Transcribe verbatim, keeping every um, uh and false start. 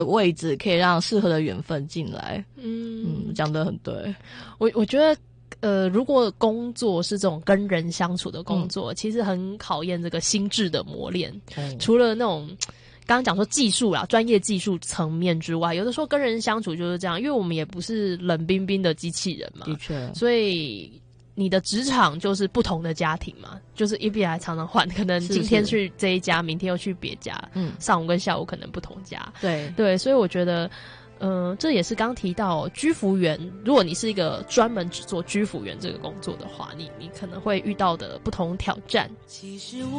位置可以让适合的缘分进来。 嗯嗯，讲得很对。 我我觉得呃，如果工作是这种跟人相处的工作，嗯、其实很考验这个心智的磨练。嗯、除了那种刚刚讲说技术啦、专业技术层面之外，有的时候跟人相处就是这样，因为我们也不是冷冰冰的机器人嘛。 的确， 所以你的职场就是不同的家庭嘛，就是一边还常常换，可能今天去这一家，是是明天又去别家，嗯，上午跟下午可能不同家。 对对，所以我觉得。嗯、呃，这也是刚提到居服员，如果你是一个专门只做居服员这个工作的话，你你可能会遇到的不同挑战。其实我